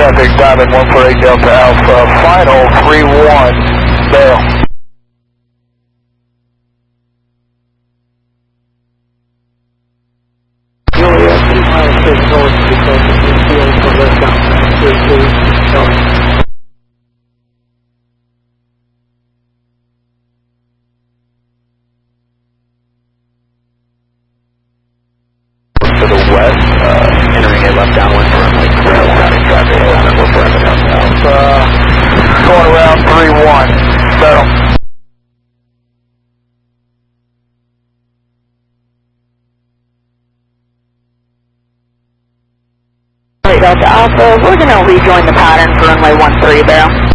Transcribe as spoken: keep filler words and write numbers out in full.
traffic, Diamond one four eight Delta Alpha, final three one, bail. Juliet, two miles six north, because of the field for left out, three two, to the west, uh, entering a left downwind for runway trail, routing traffic, Diamond one four eight Delta Alpha, going around three one, bail. Delta Alpha, we're going to rejoin the pattern for runway one three, bail.